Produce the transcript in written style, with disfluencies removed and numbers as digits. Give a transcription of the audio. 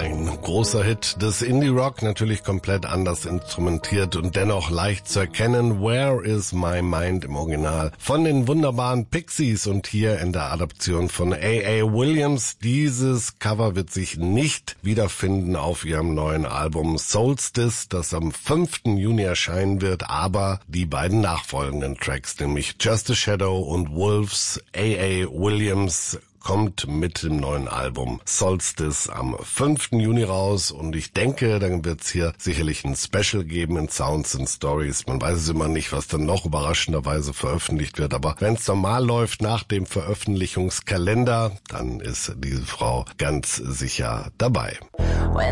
Ein großer Hit des Indie-Rock, natürlich komplett anders instrumentiert und dennoch leicht zu erkennen. Where is my mind im Original von den wunderbaren Pixies und hier in der Adaption von A.A. Williams. Dieses Cover wird sich nicht wiederfinden auf ihrem neuen Album Solstice, das am 5. Juni erscheinen wird, aber die beiden nachfolgenden Tracks, nämlich Just a Shadow und Wolves. A.A. Williams kommt mit dem neuen Album Solstice am 5. Juni raus und ich denke, dann wird's hier sicherlich ein Special geben in Sounds and Stories. Man weiß es immer nicht, was dann noch überraschenderweise veröffentlicht wird, aber wenn es normal läuft nach dem Veröffentlichungskalender, dann ist diese Frau ganz sicher dabei.